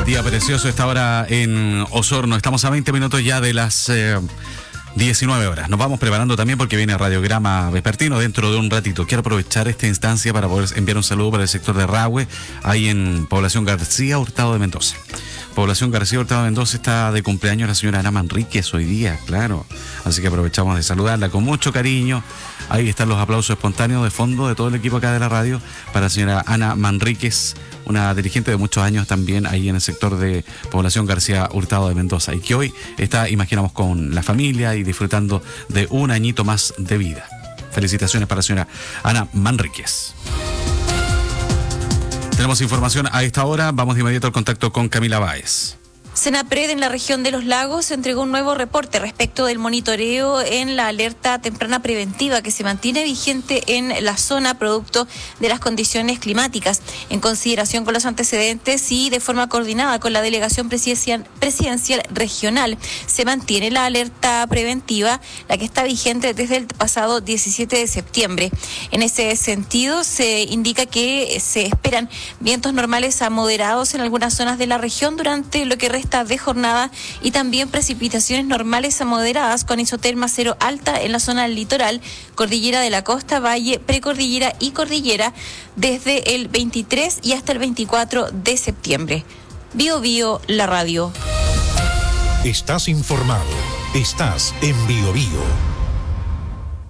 Día precioso esta hora en Osorno. Estamos a 20 minutos ya de las 19 horas. Nos vamos preparando también porque viene Radiograma Vespertino dentro de un ratito. Quiero aprovechar esta instancia para poder enviar un saludo para el sector de Rahue, ahí en Población García Hurtado de Mendoza. Población García Hurtado de Mendoza está de cumpleaños la señora Ana Manríquez hoy día, claro. Así que aprovechamos de saludarla con mucho cariño. Ahí están los aplausos espontáneos de fondo de todo el equipo acá de la radio para la señora Ana Manríquez, una dirigente de muchos años también ahí en el sector de Población García Hurtado de Mendoza y que hoy está, imaginamos, con la familia y disfrutando de un añito más de vida. Felicitaciones para la señora Ana Manríquez. Tenemos información a esta hora, vamos de inmediato al contacto con Camila Báez. Senapred en la región de Los Lagos entregó un nuevo reporte respecto del monitoreo en la alerta temprana preventiva que se mantiene vigente en la zona producto de las condiciones climáticas. En consideración con los antecedentes y de forma coordinada con la delegación presidencial regional, se mantiene la alerta preventiva, la que está vigente desde el pasado 17 de septiembre. En ese sentido, se indica que se esperan vientos normales a moderados en algunas zonas de la región durante lo que resta de jornada y también precipitaciones normales a moderadas con isoterma cero alta en la zona del litoral, cordillera de la costa, valle, precordillera y cordillera desde el 23 y hasta el 24 de septiembre. Bio Bio, la radio. Estás informado. Estás en Bio Bio.